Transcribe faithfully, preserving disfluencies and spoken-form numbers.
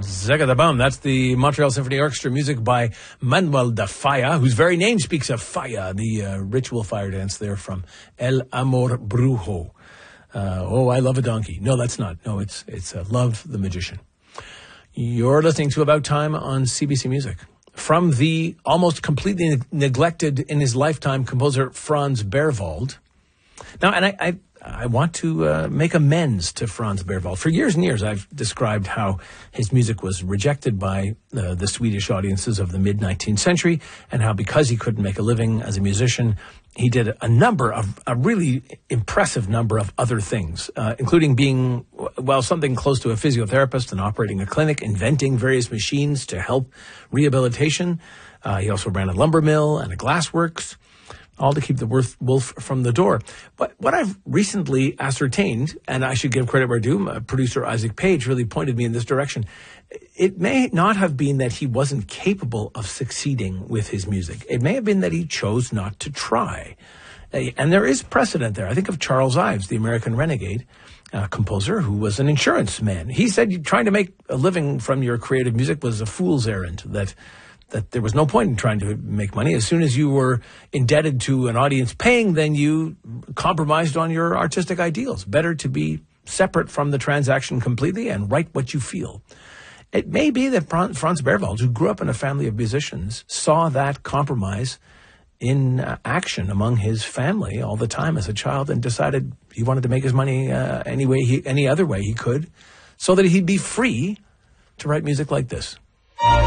Zega da Bum. That's the Montreal Symphony Orchestra, music by Manuel da Falla, whose very name speaks of Falla, the uh, ritual fire dance there from El Amor Brujo. Uh, oh, I love a donkey. No, that's not. No, it's it's uh, Love the Magician. You're listening to About Time on C B C Music. From the almost completely ne- neglected in his lifetime composer Franz Berwald. Now, and I... I I want to uh, make amends to Franz Berwald. For years and years, I've described how his music was rejected by uh, the Swedish audiences of the mid-nineteenth century, and how because he couldn't make a living as a musician, he did a number of, a really impressive number of other things, uh, including being, well, something close to a physiotherapist and operating a clinic, inventing various machines to help rehabilitation. Uh, he also ran a lumber mill and a glassworks, all to keep the wolf from the door. But what I've recently ascertained, and I should give credit where due, my producer Isaac Page really pointed me in this direction, it may not have been that he wasn't capable of succeeding with his music. It may have been that he chose not to try. And there is precedent there. I think of Charles Ives, the American renegade uh, composer, who was an insurance man. He said trying to make a living from your creative music was a fool's errand, that that there was no point in trying to make money. As soon as you were indebted to an audience paying, then you compromised on your artistic ideals. Better to be separate from the transaction completely and write what you feel. It may be that Franz Berwald, who grew up in a family of musicians, saw that compromise in uh, action among his family all the time as a child, and decided he wanted to make his money uh, any way he, any other way he could, so that he'd be free to write music like this.